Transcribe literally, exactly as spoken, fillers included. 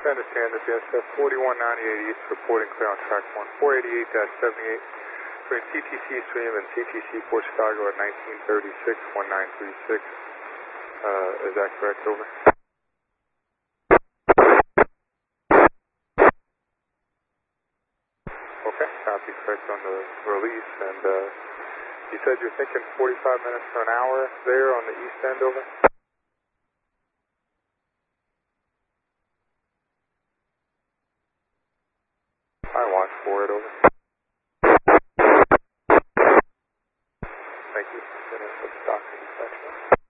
I understand that the S F forty-one ninety-eight East reporting clear on track one four eighty-eight seventy-eight between T T C Stream and T T C Port Chicago at nineteen thirty-six, nineteen thirty-six. Uh, is that correct? Over. Okay, copy, correct on the release. And uh, you said you're thinking forty-five minutes to an hour there on the east end. Over. I watch for it. Over. Thank you. Stock inspection.